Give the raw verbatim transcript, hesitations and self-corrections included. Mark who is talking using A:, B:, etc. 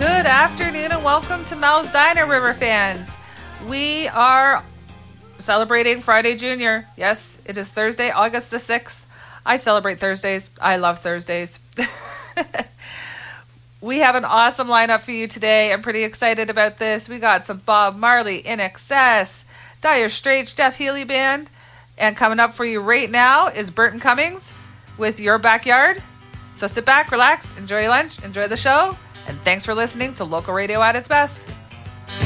A: Good afternoon and welcome to Mel's Diner, River fans. We are celebrating Friday Junior. Yes, it is Thursday, August the sixth. I celebrate Thursdays. I love Thursdays. We have an awesome lineup for you today. I'm pretty excited about this. We got some Bob Marley, In Excess, Dire Straits, Jeff Healey Band. And coming up for you right now is Burton Cummings with Your Backyard. So sit back, relax, enjoy your lunch, enjoy the show. And thanks for listening to Local Radio at its best.